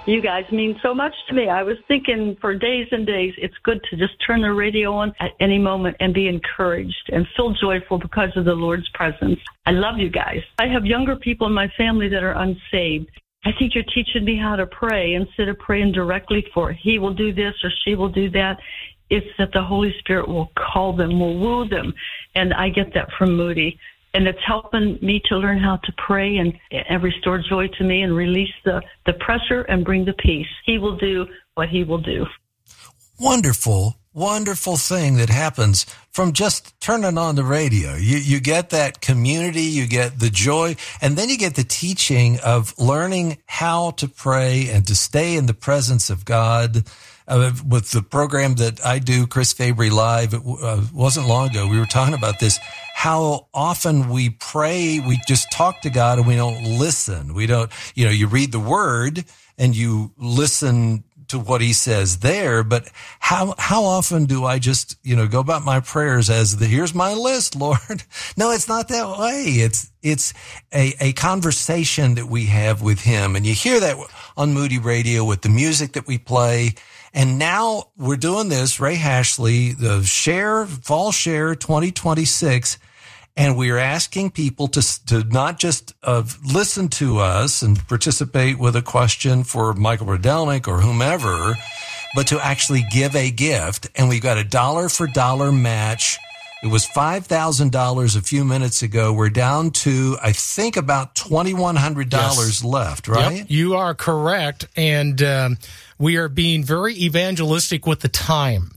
You guys mean so much to me. I was thinking for days and days, it's good to just turn the radio on at any moment and be encouraged and feel joyful because of the Lord's presence. I love you guys. I have younger people in my family that are unsaved. I think you're teaching me how to pray instead of praying directly for he will do this or she will do that. It's that the Holy Spirit will call them, will woo them. And I get that from Moody. And it's helping me to learn how to pray and restore joy to me and release the pressure and bring the peace. He will do what he will do. Wonderful, wonderful thing that happens from just turning on the radio. You get that community, you get the joy, and then you get the teaching of learning how to pray and to stay in the presence of God. With the program that I do, Chris Fabry Live, it wasn't long ago, we were talking about this, how often we pray, we just talk to God and we don't listen. We don't, you read the word and you listen to what he says there, but how often do I just, go about my prayers as here's my list, Lord? No, it's not that way. It's a conversation that we have with him. And you hear that on Moody Radio with the music that we play. And now we're doing this, Ray Hashley, the Fall Share 2026. And we are asking people to not just listen to us and participate with a question for Michael Rydelnik or whomever, but to actually give a gift. And we've got a $1 for $1 match. It was $5,000 a few minutes ago. We're down to, I think, about $2,100 left, right? Yep, you are correct. And we are being very evangelistic with the time.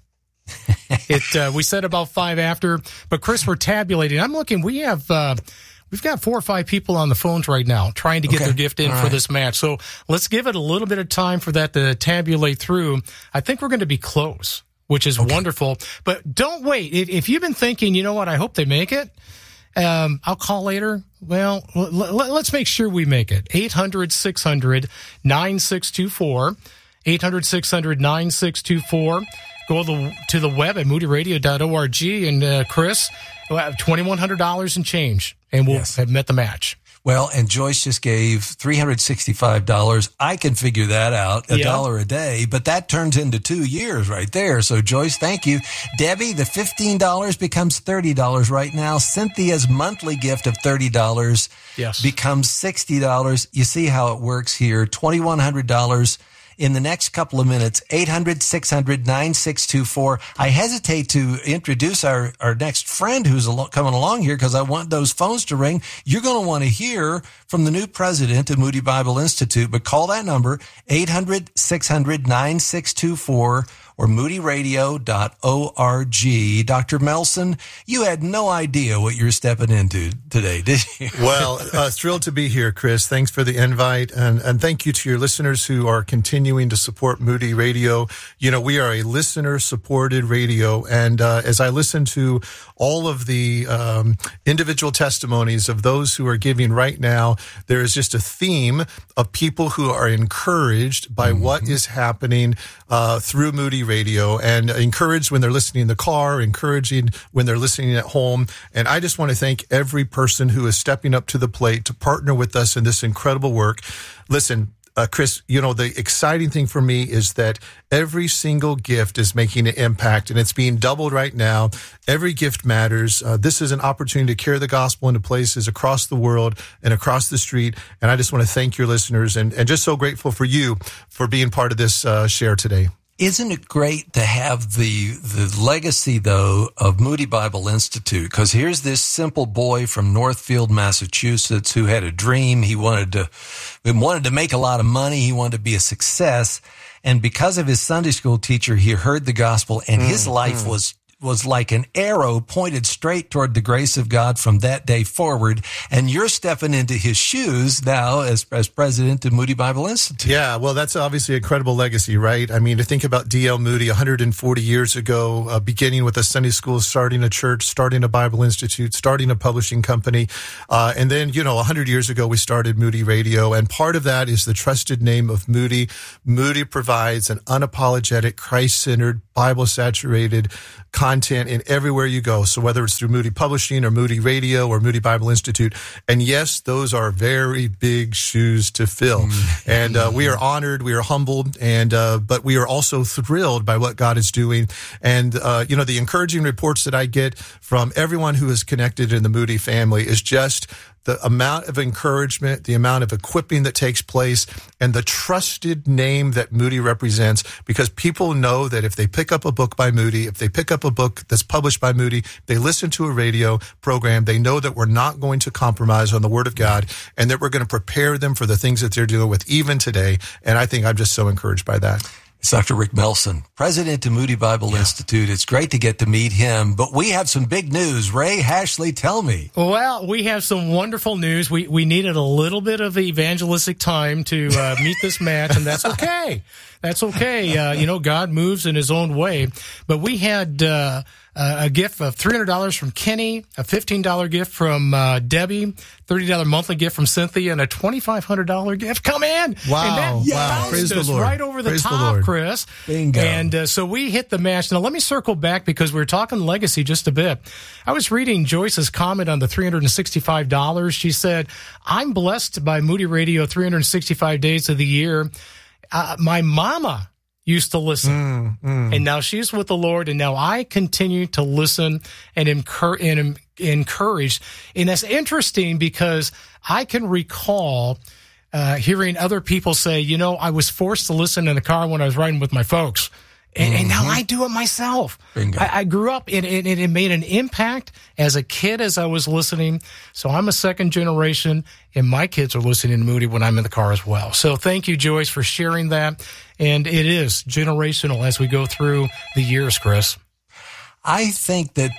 We said about 5 after, but Chris, we're tabulating. I'm looking. We've got 4 or 5 people on the phones right now trying to get their gift in for this match. So let's give it a little bit of time for that to tabulate through. I think we're going to be close, which is wonderful. But don't wait. If you've been thinking, you know what, I hope they make it. I'll call later. Well, let's make sure we make it. 800-600-9624. 800-600-9624. Go to the web at moodyradio.org. And Chris, we'll have $2,100 and change, and we'll have met the match. Well, and Joyce just gave $365. I can figure that out, $1 a day, but that turns into 2 years right there. So, Joyce, thank you. Debbie, the $15 becomes $30 right now. Cynthia's monthly gift of $30 becomes $60. You see how it works here. $2,100 in the next couple of minutes. 800-600-9624. I hesitate to introduce our next friend who's coming along here because I want those phones to ring. You're going to want to hear from the new president of Moody Bible Institute, but call that number, 800-600-9624 or moodyradio.org. Dr. Melson, you had no idea what you're stepping into today, did you? Well, thrilled to be here, Chris. Thanks for the invite, and thank you to your listeners who are continuing to support Moody Radio. We are a listener-supported radio, and as I listen to all of the individual testimonies of those who are giving right now, there is just a theme of people who are encouraged by what is happening through Moody Radio, and encouraged when they're listening in the car, encouraging when they're listening at home. And I just want to thank every person who is stepping up to the plate to partner with us in this incredible work. Listen, Chris, the exciting thing for me is that every single gift is making an impact, and it's being doubled right now. Every gift matters. This is an opportunity to carry the gospel into places across the world and across the street. And I just want to thank your listeners and just so grateful for you for being part of this share today. Isn't it great to have the legacy, though, of Moody Bible Institute? Because here's this simple boy from Northfield, Massachusetts, who had a dream. He wanted to make a lot of money. He wanted to be a success. And because of his Sunday school teacher, he heard the gospel, and his life was like an arrow pointed straight toward the grace of God from that day forward. And you're stepping into his shoes now as president of Moody Bible Institute. Yeah, well, that's obviously a incredible legacy, right? I mean, to think about D.L. Moody 140 years ago, beginning with a Sunday school, starting a church, starting a Bible Institute, starting a publishing company. And then, 100 years ago, we started Moody Radio. And part of that is the trusted name of Moody. Moody provides an unapologetic, Christ-centered, Bible-saturated content content in everywhere you go. So whether it's through Moody Publishing or Moody Radio or Moody Bible Institute, and yes, those are very big shoes to fill. And we are honored, we are humbled, and but we are also thrilled by what God is doing. And the encouraging reports that I get from everyone who is connected in the Moody family is just the amount of encouragement, the amount of equipping that takes place, and the trusted name that Moody represents, because people know that if they pick up a book by Moody, if they pick up a book that's published by Moody, they listen to a radio program, they know that we're not going to compromise on the Word of God, and that we're going to prepare them for the things that they're dealing with even today. And I think I'm just so encouraged by that. It's Dr. Rick Melson, president of Moody Bible Institute. It's great to get to meet him, but we have some big news. Ray Hashley, tell me. Well, we have some wonderful news. We needed a little bit of evangelistic time to meet this match, and that's okay. That's okay. God moves in his own way. But we had a gift of $300 from Kenny, a $15 gift from Debbie, $30 monthly gift from Cynthia, and a $2,500 gift. Come in! Wow. Wow. Praise the Lord. Right over the Praise top, the Lord. Chris. Bingo. And so we hit the match. Now, let me circle back because we were talking legacy just a bit. I was reading Joyce's comment on the $365. She said, I'm blessed by Moody Radio 365 days of the year. My mama used to listen, and now she's with the Lord, and now I continue to listen and encourage. And that's interesting because I can recall hearing other people say, I was forced to listen in the car when I was riding with my folks. And now I do it myself. I grew up, and it made an impact as a kid as I was listening. So I'm a second generation, and my kids are listening to Moody when I'm in the car as well. So thank you, Joyce, for sharing that. And it is generational as we go through the years, Chris. I think that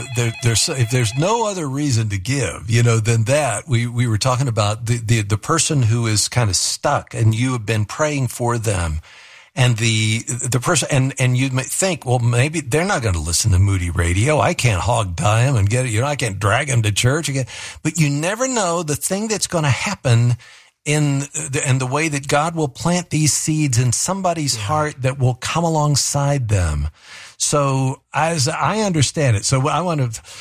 if there's no other reason to give, than that. We were talking about the person who is kind of stuck, and you have been praying for them. And the person, and you may think, well, maybe they're not going to listen to Moody Radio. I can't hog tie them and get it. I can't drag them to church again. But you never know the thing that's going to happen in the way that God will plant these seeds in somebody's heart that will come alongside them. So as I understand it, so I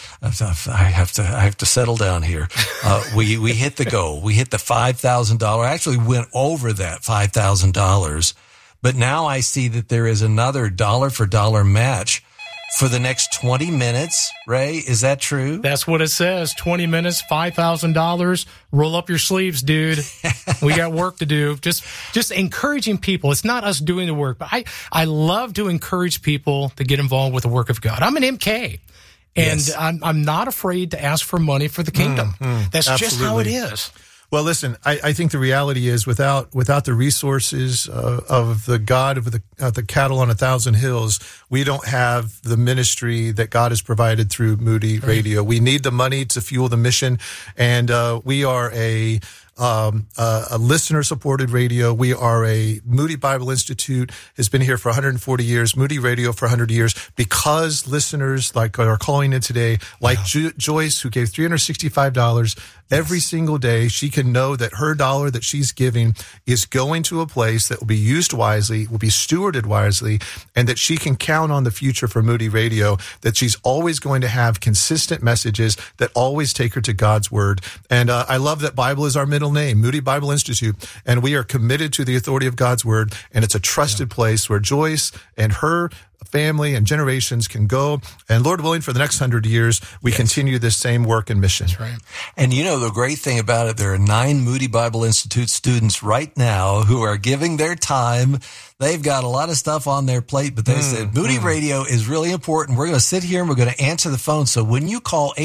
have to settle down here. We hit the goal. We hit the $5,000. I actually went over that $5,000. But now I see that there is another dollar for dollar match for the next 20 minutes. Ray, is that true? That's what it says. 20 minutes, $5,000. Roll up your sleeves, dude. We got work to do. Just encouraging people. It's not us doing the work, but I love to encourage people to get involved with the work of God. I'm an MK. And yes. I'm not afraid to ask for money for the kingdom. That's absolutely. Just how it is. Well, listen, I think the reality is without the resources of the God of the cattle on 1,000 hills, we don't have the ministry that God has provided through Moody Radio. We need the money to fuel the mission, and we are a listener-supported radio. We are a Moody Bible Institute has been here for 140 years, Moody Radio for 100 years, because listeners like are calling in today, like Joyce, who gave $365 every single day. She can know that her dollar that she's giving is going to a place that will be used wisely, will be stewarded wisely, and that she can count on the future for Moody Radio, that she's always going to have consistent messages that always take her to God's Word. And I love that Bible is our middle name, Moody Bible Institute, and we are committed to the authority of God's Word, and it's a trusted place where Joyce and her family and generations can go, and Lord willing, for the next 100 years, we continue this same work and mission. That's right. And the great thing about it, there are 9 Moody Bible Institute students right now who are giving their time. They've got a lot of stuff on their plate, but they said Moody Radio is really important. We're going to sit here and we're going to answer the phone. So when you call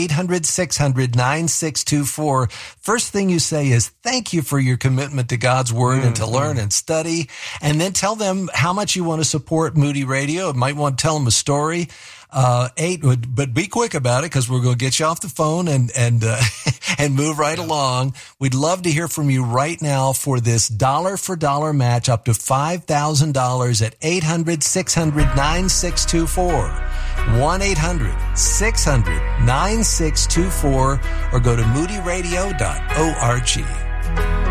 800-600-9624, first thing you say is thank you for your commitment to God's Word and to learn and study. And then tell them how much you want to support Moody Radio. You might want to tell them a story. But be quick about it because we're going to get you off the phone and move right along. We'd love to hear from you right now for this dollar for dollar match up to $5,000 at 800-600-9624. 1-800-600-9624 or go to moodyradio.org.